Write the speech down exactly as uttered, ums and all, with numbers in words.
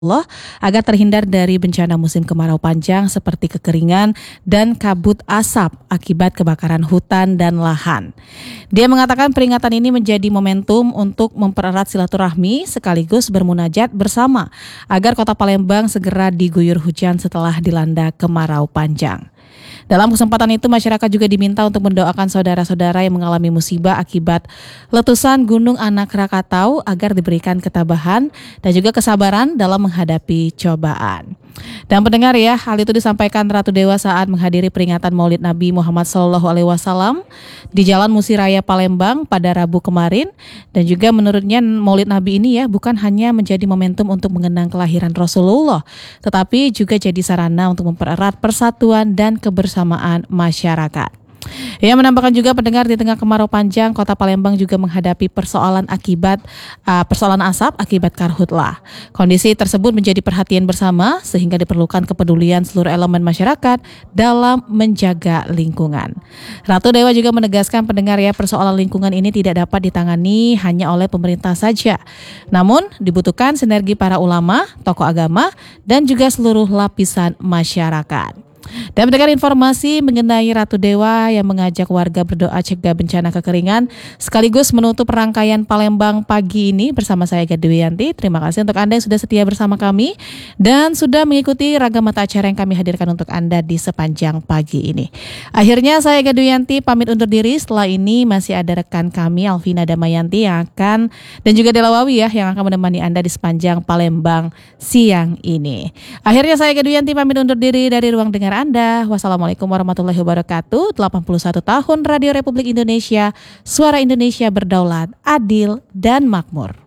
Allah agar terhindar dari bencana musim kemarau panjang seperti kekeringan dan kabut asap akibat kebakaran hutan dan lahan. Dia mengatakan peringatan ini menjadi momentum untuk mempererat silaturahmi sekaligus bermunajat bersama agar Kota Palembang segera diguyur hujan setelah dilanda kemarau panjang. Dalam kesempatan itu masyarakat juga diminta untuk mendoakan saudara-saudara yang mengalami musibah akibat letusan Gunung Anak Rakatau agar diberikan ketabahan dan juga kesabaran dalam menghadapi cobaan. Dan pendengar ya, hal itu disampaikan Ratu Dewa saat menghadiri peringatan Maulid Nabi Muhammad Shallallahu Alaihi Wasallam di Jalan Musiraya Palembang pada Rabu kemarin. Dan juga menurutnya Maulid Nabi ini ya bukan hanya menjadi momentum untuk mengenang kelahiran Rasulullah, tetapi juga jadi sarana untuk mempererat persatuan dan kebersamaan masyarakat. Ia menambahkan juga pendengar di tengah kemarau panjang, Kota Palembang juga menghadapi persoalan akibat uh, persoalan asap akibat karhutlah. Kondisi tersebut menjadi perhatian bersama sehingga diperlukan kepedulian seluruh elemen masyarakat dalam menjaga lingkungan. Ratu Dewa juga menegaskan pendengar ya persoalan lingkungan ini tidak dapat ditangani hanya oleh pemerintah saja. Namun dibutuhkan sinergi para ulama, tokoh agama dan juga seluruh lapisan masyarakat. Dan mendengar informasi mengenai Ratu Dewa yang mengajak warga berdoa cegah bencana kekeringan sekaligus menutup rangkaian Palembang pagi ini bersama saya Gadwianti. Terima kasih untuk Anda yang sudah setia bersama kami dan sudah mengikuti ragam mata acara yang kami hadirkan untuk Anda di sepanjang pagi ini. Akhirnya saya Gadwianti pamit undur diri. Setelah ini masih ada rekan kami Alvina Damayanti yang akan dan juga Delawawi ya yang akan menemani Anda di sepanjang Palembang siang ini. Akhirnya saya Gadwianti pamit undur diri dari ruang dengar Anda. Wassalamualaikum warahmatullahi wabarakatuh. delapan puluh satu tahun Radio Republik Indonesia, suara Indonesia berdaulat, adil dan makmur.